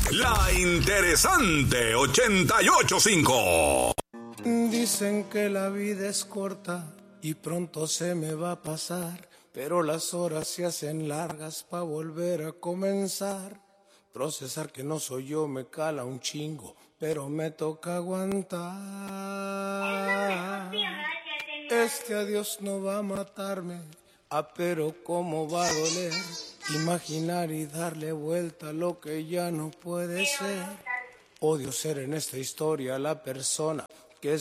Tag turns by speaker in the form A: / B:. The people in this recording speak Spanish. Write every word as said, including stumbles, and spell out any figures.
A: La interesante ochenta y ocho punto cinco.
B: Dicen que la vida es corta y pronto se me va a pasar, pero las horas se hacen largas pa' volver a comenzar. Procesar que no soy yo me cala un chingo, pero me toca aguantar. Este adiós no va a matarme, ah, pero cómo va a doler. Imaginar y darle vuelta a lo que ya no puede ser. Odio ser en esta historia la persona